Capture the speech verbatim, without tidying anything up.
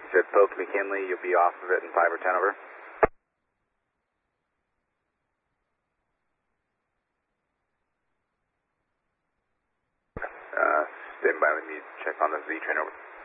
Said Pope McKinley, you'll be off of it in five or ten over. Uh, stand by, let me check on the Z train over.